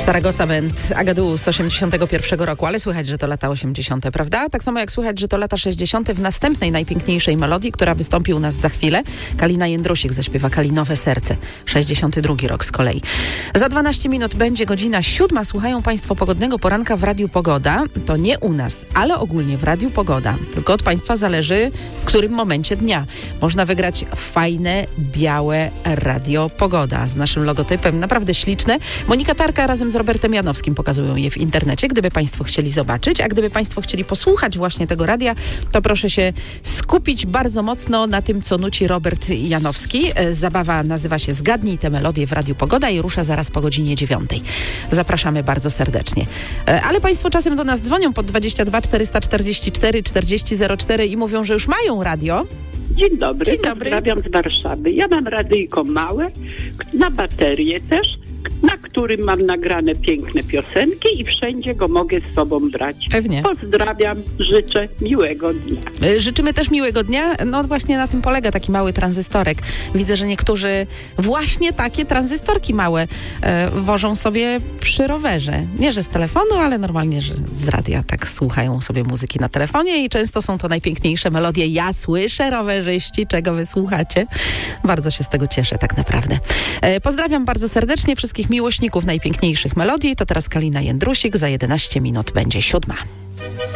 Saragossa Band, Agadoo z 81 roku, ale słychać, że to lata 80., prawda? Tak samo jak słychać, że to lata 60. w następnej, najpiękniejszej melodii, która wystąpi u nas za chwilę. Kalina Jędrusik zaśpiewa Kalinowe serce. 62 rok z kolei. Za 12 minut będzie godzina 7. Słuchają Państwo pogodnego poranka w Radiu Pogoda. To nie u nas, ale ogólnie w Radiu Pogoda. Tylko od Państwa zależy, w którym momencie dnia. Można wygrać fajne, białe Radio Pogoda z naszym logotypem. Naprawdę śliczne. Monika Tarka razem z Robertem Janowskim pokazują je w internecie, gdyby Państwo chcieli zobaczyć, a gdyby Państwo chcieli posłuchać właśnie tego radia, to proszę się skupić bardzo mocno na tym, co nuci Robert Janowski. Zabawa nazywa się Zgadnij tę melodię w Radiu Pogoda i rusza zaraz po godzinie 9. Zapraszamy bardzo serdecznie. Ale Państwo czasem do nas dzwonią pod 22 444 4004 i mówią, że już mają radio. Dzień dobry, Dzień dobry. Pozdrawiam z Warszawy. Ja mam radyjko małe, na baterię też, na którym mam nagrane piękne piosenki i wszędzie go mogę z sobą brać. Pewnie. Pozdrawiam, życzę miłego dnia. Życzymy też miłego dnia. No właśnie na tym polega taki mały tranzystorek. Widzę, że niektórzy właśnie takie tranzystorki małe wożą sobie przy rowerze. Nie, że z telefonu, ale normalnie, że z radia tak słuchają sobie muzyki na telefonie i często są to najpiękniejsze melodie. Ja słyszę, rowerzyści, czego wy słuchacie. Bardzo się z tego cieszę tak naprawdę. Pozdrawiam bardzo serdecznie wszystkich miłośników najpiękniejszych melodii. To teraz Kalina Jędrusik. Za 11 minut będzie 7.